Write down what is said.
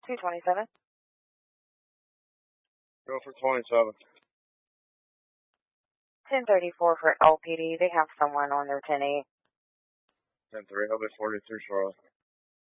227. Go for 27. 1034 for LPD. They have someone on their 10-8. 10-3, I'll be 43 Charlotte.